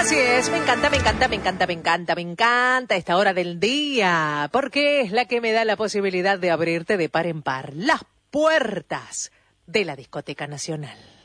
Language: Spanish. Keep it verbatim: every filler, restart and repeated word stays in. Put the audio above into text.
Así es, me encanta, me encanta, me encanta, me encanta, me encanta esta hora del día, porque es la que me da la posibilidad de abrirte de par en par las puertas de la Discoteca Nacional.